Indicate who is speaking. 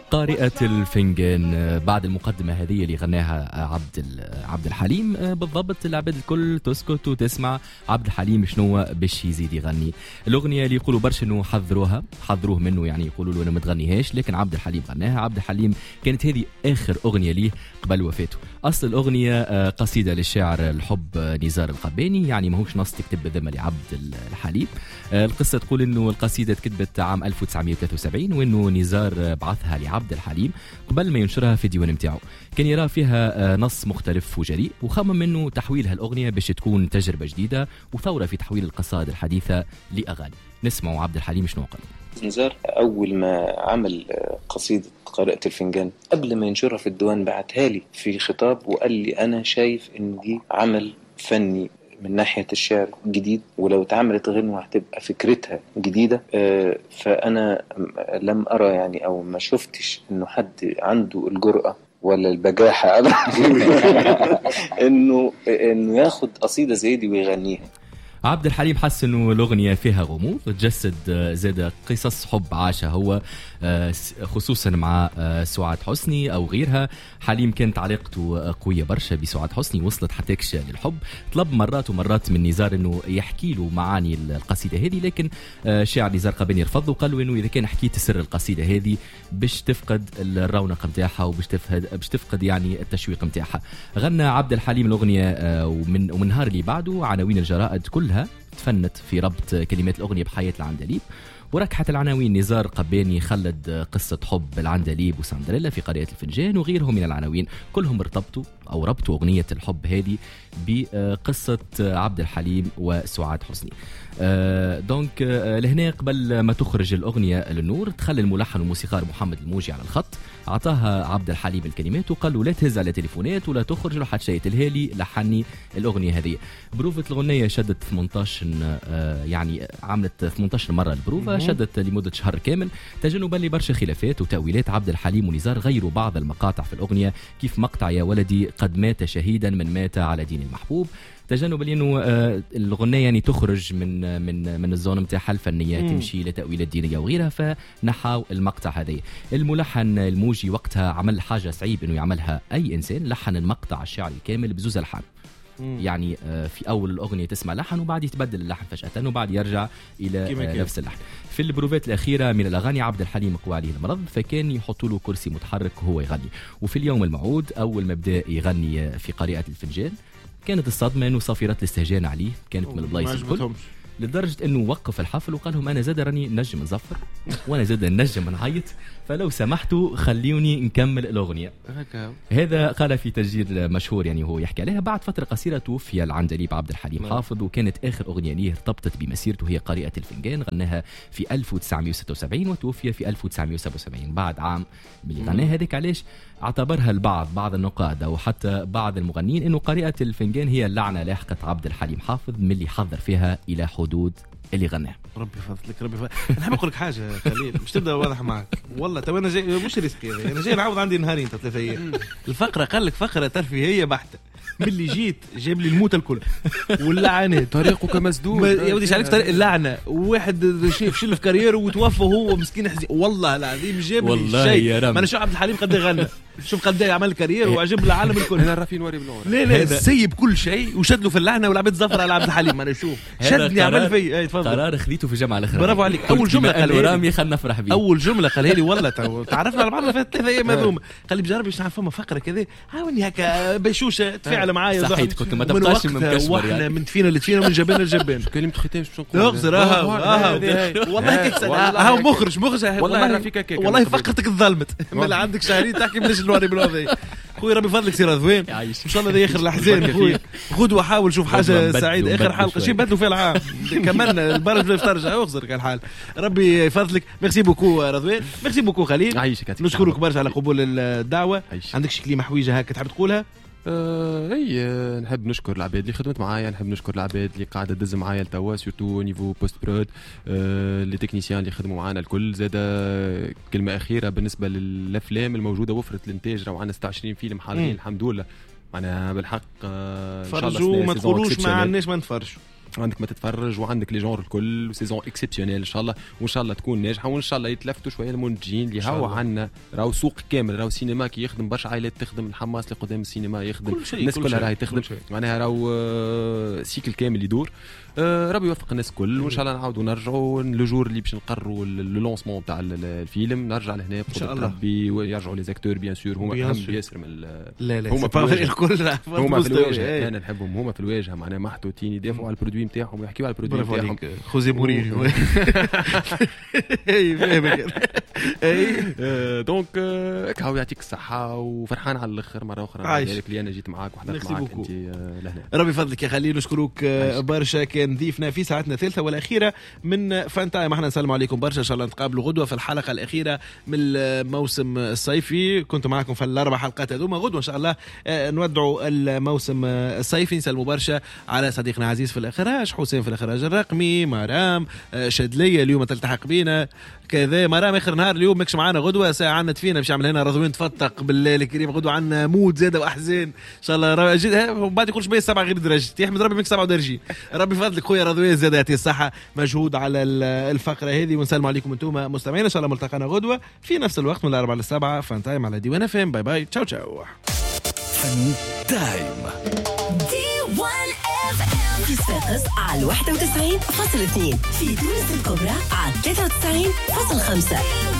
Speaker 1: قارئة الفنجان. بعد المقدمة هذه اللي غناها عبد الحليم، بالضبط العباد الكل تسكت وتسمع عبد الحليم شنو باش يزيد يغني. الأغنية اللي يقولوا برشا انه حذروه منه، يعني يقولوا له انا ما تغنيهاش، لكن عبد الحليم غناها. عبد الحليم كانت هذه آخر أغنية ليه قبل وفاته. أصل الأغنية قصيدة للشاعر الحب نزار القباني، يعني ماهوش نص تكتب بذمة لعبد الحليم. القصة تقول انه القصيدة تكتبت عام 1973، وانه نزار بعثها لعبد الحليم قبل ما ينشرها في الديوان متاعو. كان يرى فيها نص مختلف وجريء، وخمم منه تحويلها الأغنية باش تكون تجربة جديدة وثورة في تحويل القصائد الحديثة لأغاني. نسمعوا عبد الحليم شنو قال.
Speaker 2: نزار أول ما عمل قصيدة قارئة الفنجان قبل ما ينشرها في الديوان بعتها لي في خطاب وقال لي أنا شايف إن دي عمل فني من ناحية الشعر جديد، ولو اتعملت غنوة هتبقى فكرتها جديدة. فأنا لم أرى يعني أو ما شفتش إنه حد عنده الجرأة ولا البجاحة إنه ياخد قصيدة زي دي ويغنيها.
Speaker 1: عبد الحليم حس انه الاغنيه فيها غموض، تجسد زاد قصص حب عاشها هو خصوصا مع سعاد حسني او غيرها. حليم كانت علاقته قويه برشا بسعاد حسني، وصلت حتىكش للحب. طلب مرات ومرات من نزار انه يحكي له معاني القصيده هذه، لكن شاعر نزار قباني رفض وقال له انه اذا كان حكيت سر القصيده هذه باش تفقد الرونق نتاعها وباش تفقد يعني التشويق نتاعها. غنى عبد الحليم الاغنيه ومن نهار اللي بعده عناوين الجرائد كلها تفنت في ربط كلمات الأغنية بحياة العندليب، وركحت العناوين. نزار قباني خلد قصة حب العندليب وسندريلا في قارئة الفنجان وغيرهم من العناوين، كلهم ربطوا أغنية الحب هذه بقصة عبد الحليم وسعاد حسني. دونك لهنا قبل ما تخرج الأغنية للنور تخلى الملحن والموسيقار محمد الموجي على الخط، عطاها عبد الحليم الكلمات وقال له لا تهز على تليفونات ولا تخرج له حتى شيء تلهالي لحني الأغنية هذه. بروفة الأغنية شدت 18 يعني عملت 18 مرة البروفة، شدت لمدة شهر كامل تجنبا لبرشا خلافات وتأويلات. عبد الحليم ونزار غيروا بعض المقاطع في الأغنية، كيف مقطع يا ولدي قد مات شهيدا من مات على دين المحبوب، تجنبا لأنه الغنية يعني تخرج من الزون متاعها الفنية تمشي لتأويلات دينية وغيرها، فنحاو المقطع هذا. الملحن الموجي وقتها عمل حاجة صعيب إنه يعملها أي إنسان، لحن المقطع الشعري كامل بزوز ألحان. يعني في أول الأغنية تسمع لحن وبعد يتبدل اللحن فجأة وبعد يرجع إلى نفس اللحن. في البروفات الأخيرة من الأغاني عبد الحليم قوى عليه المرض، فكان يحطوا له كرسي متحرك وهو يغني. وفي اليوم الموعود أول ما بدأ يغني في قارئة الفنجان كانت الصدمة انه صافرات الاستهجان عليه كانت من البلايص الكل، لدرجة انه وقف الحفل وقال لهم انا زاد راني نجم نزفر وانا زاد نجم نعيط، فلو سمحتوا خليوني نكمل الأغنية. هذا قال في تسجيل مشهور يعني هو يحكي عليها. بعد فترة قصيرة توفي العندليب عبد الحليم حافظ، وكانت آخر أغنية ليه ارتبطت بمسيرته هي قارئة الفنجان، غناها في 1976 وتوفي في 1977 بعد عام من غناها. هذيك علاش اعتبرها بعض النقاد أو حتى بعض المغنيين إنه قارئة الفنجان هي اللعنة لاحقت عبد الحليم حافظ من اللي حضر فيها إلى حدود اللي غناه.
Speaker 3: ربي فضلك انا حاب اقول لك حاجه خليل مش تبدا واضح معك والله. تو انا جاي مش ريسكي، انا جاي نعوض عندي نهارين 3 ايام. الفقره قال لك فقره ترفيهيه بحته، من اللي جيت جاب لي الموت الكل واللعنات
Speaker 4: طريقك مسدود
Speaker 3: يا ودي عليك طريق اللعنه. وواحد شيف شل في كاريره وتوفى وهو مسكين حزين والله العظيم جاب لي شيء. ما انا شو عبد الحليم قد غنى، شوف قد ايه عمل كارير وعجب العالم الكل.
Speaker 4: انا رافين وري بلون
Speaker 3: لا سيب كل شيء وشد له في اللعنه والعبد زفر على عبد الحليم. انا شوف شدني عمل في تفضل
Speaker 1: قرار خليته في جامعه الاخرى.
Speaker 3: برافو عليك. اول جمله قال
Speaker 1: رامي خلنا نفرح بيه.
Speaker 3: اول جمله قالها لي والله تعرفنا على بعضنا في 3 ايام مذومه. قال لي بجرب باش نعرف فما فقره كذا عاوني هكا بيشوشه تفاعل معايا.
Speaker 1: صحيت كنت ما تبقاش من مكشمر
Speaker 3: يعني من تفينا لتفينا من جبان لجبان.
Speaker 4: كلمه ختام باش نقول
Speaker 3: اغزر والله هيك ها مخرج والله فقرتك ظلمت مال عندك شهرين تحكي بلاش الوري بالوضع. خويا ربي فضلك سير رضوان ان شاء الله ذي اخر الاحزان. خويا غدوه حاول شوف حاجه سعيده. اخر حلقه شي بدلوا فيها العام كملنا البرج بلا ترجع اغزر كان الحال. ربي يفضلك. ميرسي بوكو رضوان، ميرسي بوكو خليل. نشكرك برشا على قبول الدعوه. عندك شي كلمه حويجه هكا تحب تقولها؟
Speaker 4: اي نحب نشكر العباد اللي خدمت معايا، نحب نشكر العباد اللي قاعده تدز معايا لتوا سورتو نيفو بوست برود، لي تكنيسيان اللي خدموا معانا الكل. زاد كلمه اخيره بالنسبه للافلام الموجوده، وفرت الانتاج راهو عندنا 26 فيلم حاليا الحمد لله. معناها بالحق ان شاء الله
Speaker 3: فرجوا ما تقولوش ما عندناش ما نفرجوا
Speaker 4: عندك ما تتفرج وعندك لي جونر الكل سيزون اكسبسيونيل ان شاء الله، وان شاء الله تكون ناجحه، وان شاء الله يتلفتوا شويه المنتجين اللي هاو عندنا راهو سوق كامل، راهو سينما كي يخدم برشا عائلات تخدم، الحماس اللي قدام السينما يخدم، الناس كلها راهي تخدم، معناها راهو سيكل كامل يدور. ربي يوفق الناس الكل، وان شاء الله نعاودوا نرجعوا لو جور اللي باش نقرروا لو لونسمون تاع الفيلم، نرجع لهنا ان شاء الله ربي، ويرجعوا لي زاكتور بيان سور، هما اهم ياسر من
Speaker 3: لا هما الكل
Speaker 4: هما في الواجهه، انا نحبهم هما في الواجهه، معناها محطوطين يدافعوا على البرودوي نتاعهم ويحكيوا على البرودوي نتاعهم.
Speaker 3: خوزي مورينيو اي فاهمك.
Speaker 4: دونك هاو يعطيك الصحه، وفرحان على الاخر مره اخرى ذلك اللي انا جيت معاك وحضرت معاك انت لهنا.
Speaker 3: ربي فضلك يا خليل، نشكروك برشا، كان ضيفنا في ساعتنا الثالثه والاخيره من فان تايم. احنا نسلم عليكم برشا، ان شاء الله نتقابلوا غدوه في الحلقه الاخيره من الموسم الصيفي. كنت معكم في الاربع حلقات هذوما، غدوه ان شاء الله نودعوا الموسم الصيفي. نسلموا برشا على صديقنا عزيز في الاخراج، حسين في الاخراج الرقمي، مرام شدليه اليوم تلتحق بينا كذا. مرام اخر نهار اليوم ماكش معانا، غدوه ساعه عنا فينا باش يعمل هنا رضوان تفتق بالله الكريم، غدوه عنا مود زاده واحزان ان شاء الله. وبعد يقولش بيه 7 غير درجه، يحمد ربي منك 7 درجه. ربي فضلك خويا رضوان زاده يعطيه الصحه، مجهود على الفقره هذه. ونسلم عليكم انتم مستمعين، ان شاء الله ملتقانا غدوه في نفس الوقت من 4 ل 7 فان تايم على ديوان اف ام. باي باي، تشاو تشاو.
Speaker 5: فان تايم ديوان اف ام في صفاقس على 91.2، في تونس الكبرى على 93.5.